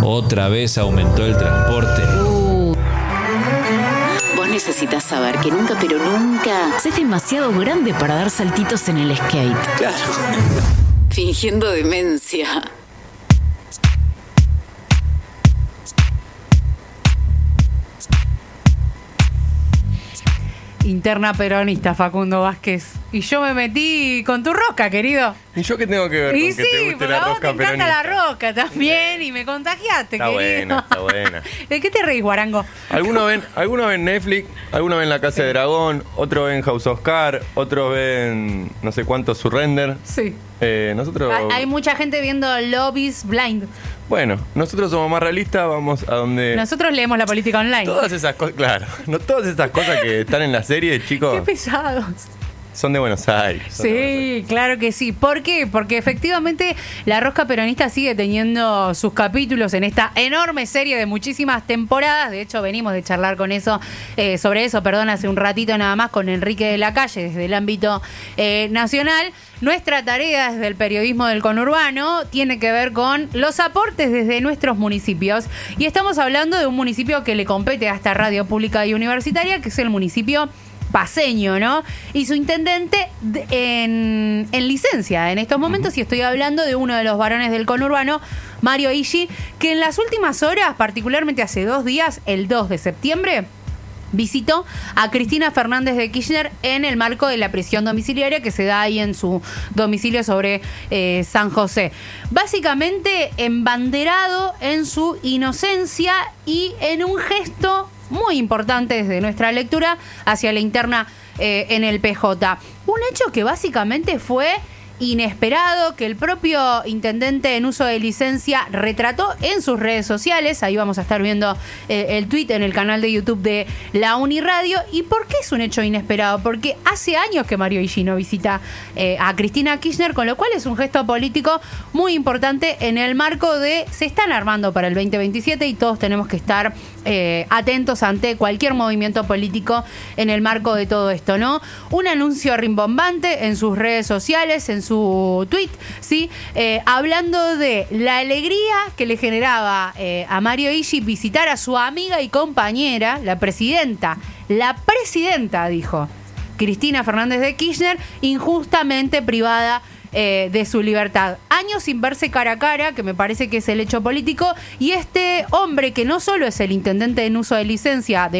Otra vez aumentó el transporte. Vos necesitas saber que nunca, pero nunca sos demasiado grande para dar saltitos en el skate. Claro. Fingiendo demencia. Interna peronista, Facundo Vázquez. Y yo me metí con tu rosca, querido. ¿Y yo qué tengo que ver Y con que sí, te guste porque la a vos rosca te encanta peronista? la rosca también y me contagiaste, Está querido. buena, está buena. ¿De qué te reís, guarango? Algunos ven Netflix, algunos ven La Casa de Dragón, otros ven House of Cards, otros ven no sé cuánto Surrender. Sí. Nosotros... Hay mucha gente viendo Love is Blind. Bueno, nosotros somos más realistas, vamos a donde... Nosotros leemos la política online. Todas esas cosas, claro, no todas esas cosas que están en la serie, chicos, Qué pesados. son de Buenos Aires. Sí, claro que sí. ¿Por qué? Porque efectivamente la rosca peronista sigue teniendo sus capítulos en esta enorme serie de muchísimas temporadas. De hecho, venimos de charlar sobre eso, hace un ratito nada más con Enrique de la Calle desde el ámbito nacional. Nuestra tarea desde el periodismo del conurbano tiene que ver con los aportes desde nuestros municipios. Y estamos hablando de un municipio que le compete a esta radio pública y universitaria, que es el municipio paceño, ¿no? Y su intendente en licencia en estos momentos, y estoy hablando de uno de los varones del conurbano, Mario Ishi, que en las últimas horas, particularmente hace 2 días, el 2 de septiembre, visitó a Cristina Fernández de Kirchner en el marco de la prisión domiciliaria que se da ahí en su domicilio sobre San José. Básicamente embanderado en su inocencia y en un gesto muy importante desde nuestra lectura hacia la interna en el PJ. Un hecho que básicamente fue inesperado, que el propio intendente en uso de licencia retrató en sus redes sociales. Ahí vamos a estar viendo el tuit en el canal de YouTube de la Uniradio. ¿Y por qué es un hecho inesperado? Porque hace años que Mario Ishi no visita a Cristina Kirchner, con lo cual es un gesto político muy importante en el marco de se están armando para el 2027 y todos tenemos que estar atentos ante cualquier movimiento político en el marco de todo esto, ¿no? Un anuncio rimbombante en sus redes sociales, en su tweet, ¿sí? Hablando de la alegría que le generaba a Mario Ishi visitar a su amiga y compañera, la presidenta, dijo, Cristina Fernández de Kirchner, injustamente privada de su libertad. Años sin verse cara a cara, que me parece que es el hecho político, y este hombre que no solo es el intendente en uso de licencia de